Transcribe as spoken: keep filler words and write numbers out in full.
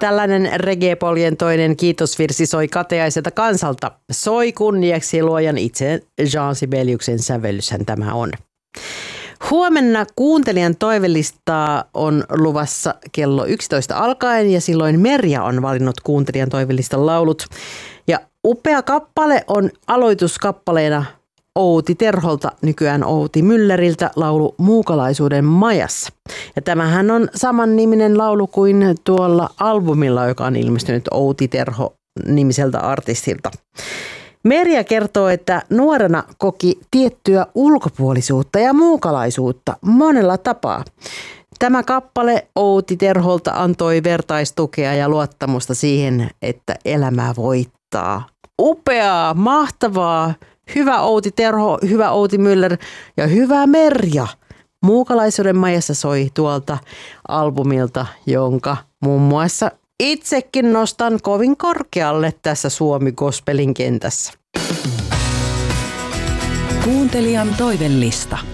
tällainen reggae-poljentoinen kiitosvirsi soi kateaiselta kansalta. Soi kunniaksi luojan itse Jean Sibeliuksen sävellyshän tämä on. Huomenna kuuntelijan toivelistaa on luvassa kello yksitoista alkaen ja silloin Merja on valinnut kuuntelijan toivelistan laulut. Ja upea kappale on aloituskappaleena Outi Terholta, nykyään Outi Mülleriltä, laulu Muukalaisuuden majassa. Ja tämähän on samanniminen laulu kuin tuolla albumilla, joka on ilmestynyt Outi Terho nimiseltä artistilta. Merja kertoo, että nuorena koki tiettyä ulkopuolisuutta ja muukalaisuutta monella tapaa. Tämä kappale Outi Terholta antoi vertaistukea ja luottamusta siihen, että elämää voittaa. Upeaa, mahtavaa, hyvä Outi Terho, hyvä Outi Müller ja hyvä Merja. Muukalaisuuden majassa soi tuolta albumilta, jonka muun muassa itsekin nostan kovin korkealle tässä Suomi-gospelin kentässä. Kuuntelijan toivelista.